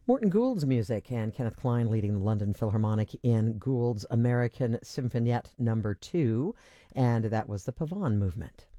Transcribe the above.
Morton Gould's music and Kenneth Klein leading the London Philharmonic in Gould's American Symphoniette Number 2, and that was the Pavane Movement.